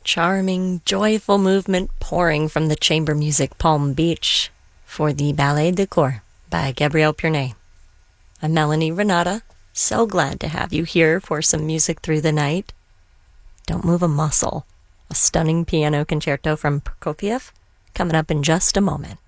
Charming, joyful movement pouring from the chamber music Palm Beach for the Ballet de Corps by Gabrielle Pierney. I'm Melanie Renata. So glad to have you here for some music through the night. Don't move a muscle. A stunning piano concerto from Prokofiev coming up in just a moment.